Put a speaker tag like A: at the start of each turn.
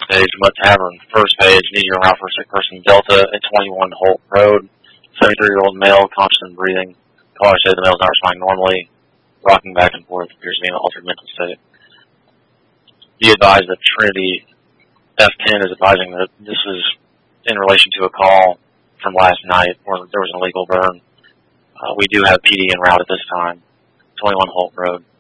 A: page, Mutt Tavern. First page, need your route for a sick person, Delta at 21 Holt Road. 73-year-old male, conscious and breathing. Caller said the male is not responding normally, rocking back and forth, appears to be in an altered mental state. Be advised that Trinity F10 is advising that this is in relation to a call from last night where there was an illegal burn. We do have PD en route at this time, 21 Holt Road.